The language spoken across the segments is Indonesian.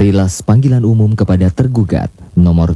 Rilas panggilan umum kepada tergugat nomor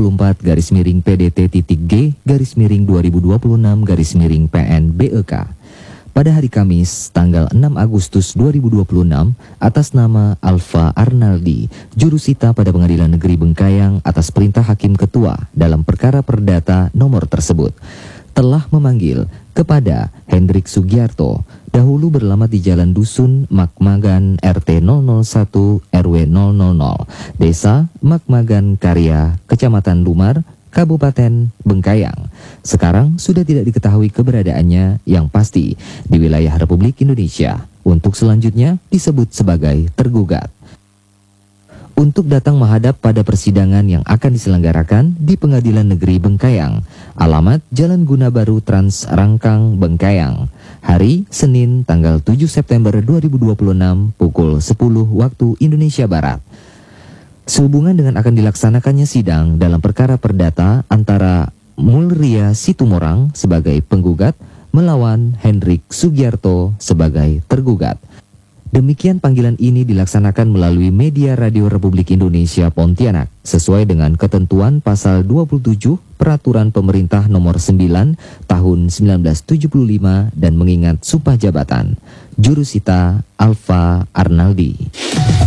34-G/P-2026-PN-BEK pada hari Kamis tanggal 6 Agustus 2026 atas nama Alfa Arnaldi, jurusita pada Pengadilan Negeri Bengkayang atas perintah Hakim Ketua dalam perkara perdata nomor tersebut, telah memanggil kepada Hendrik Sugiarto, dahulu beralamat di Jalan Dusun Makmagan RT 001 RW 000, Desa Makmagan Karya, Kecamatan Lumar, Kabupaten Bengkayang. Sekarang sudah tidak diketahui keberadaannya yang pasti di wilayah Republik Indonesia. Untuk selanjutnya disebut sebagai tergugat. Untuk datang menghadap pada persidangan yang akan diselenggarakan di Pengadilan Negeri Bengkayang, alamat Jalan Guna Baru Trans Rangkang, Bengkayang, hari Senin tanggal 7 September 2026 pukul 10 waktu Indonesia Barat. Sehubungan dengan akan dilaksanakannya sidang dalam perkara perdata antara Mulria Situmorang sebagai penggugat melawan Hendrik Sugiarto sebagai tergugat. Demikian panggilan ini dilaksanakan melalui media Radio Republik Indonesia Pontianak sesuai dengan ketentuan pasal 27 Peraturan Pemerintah Nomor 9 Tahun 1975 dan mengingat sumpah jabatan. Jurusita Alfa Arnaldi.